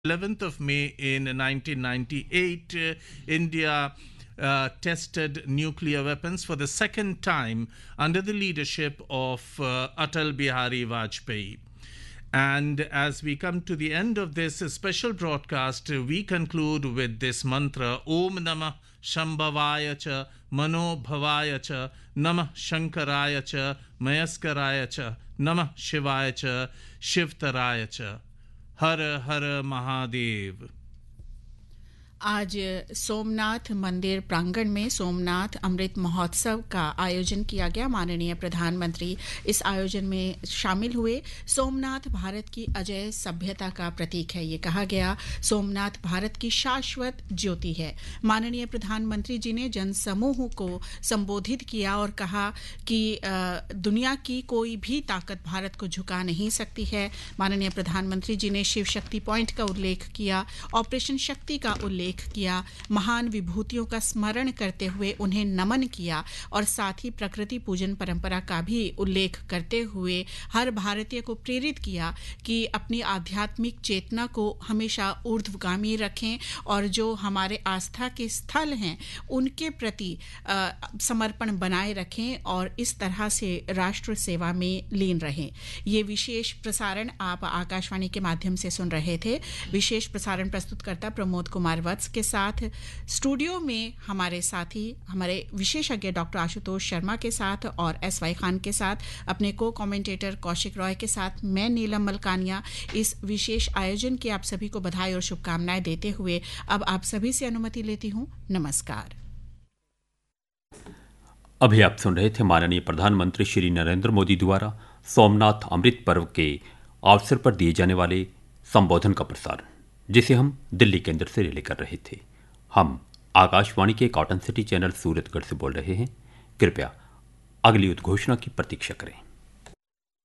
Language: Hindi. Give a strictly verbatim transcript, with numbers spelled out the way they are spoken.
eleventh of May in nineteen ninety-eight, uh, India uh, tested nuclear weapons for the second time under the leadership of uh, Atal Bihari Vajpayee. And as we come to the end of this special broadcast, we conclude with this mantra, Om Namah Shambhavaya Cha, Mano Bhavaya Cha, Namah Shankaraya Cha, Mayaskaraya Cha, Namah Shivaya Cha, Shivtaraya Cha. हर हर महादेव। आज सोमनाथ मंदिर प्रांगण में सोमनाथ अमृत महोत्सव का आयोजन किया गया। माननीय प्रधानमंत्री इस आयोजन में शामिल हुए। सोमनाथ भारत की अजय सभ्यता का प्रतीक है। ये कहा गया, सोमनाथ भारत की शाश्वत ज्योति है। माननीय प्रधानमंत्री जी ने जनसमूह को संबोधित किया और कहा कि दुनिया की कोई भी ताकत भारत को झुका नहीं सकती है। माननीय प्रधानमंत्री जी ने शिव शक्ति पॉइंट का उल्लेख किया, ऑपरेशन शक्ति का उल्लेख किया, महान विभूतियों का स्मरण करते हुए उन्हें नमन किया और साथ ही प्रकृति पूजन परंपरा का भी उल्लेख करते हुए हर भारतीय को प्रेरित किया कि अपनी आध्यात्मिक चेतना को हमेशा ऊर्ध्वगामी रखें और जो हमारे आस्था के स्थल हैं उनके प्रति समर्पण बनाए रखें और इस तरह से राष्ट्र सेवा में लीन रहें। ये विशेष प्रसारण आप आकाशवाणी के माध्यम से सुन रहे थे। विशेष प्रसारण प्रस्तुतकर्ता प्रमोद कुमार वत्स के साथ स्टूडियो में हमारे साथी हमारे विशेषज्ञ डॉक्टर आशुतोष शर्मा के साथ और एस वाई खान के साथ अपने को कमेंटेटर कौशिक रॉय के साथ मैं नीलम मलकानिया इस विशेष आयोजन की आप सभी को बधाई और शुभकामनाएं देते हुए अब आप सभी से अनुमति लेती हूं। नमस्कार। अभी आप सुन रहे थे माननीय प्रधानमंत्री श्री नरेंद्र मोदी द्वारा सोमनाथ अमृत पर्व के अवसर पर दिए जाने वाले संबोधन का प्रसारण, जिसे हम दिल्ली केंद्र से रिले कर रहे थे। हम आकाशवाणी के कॉटन सिटी चैनल सूरतगढ़ से बोल रहे हैं। कृपया अगली उद्घोषणा की प्रतीक्षा करें।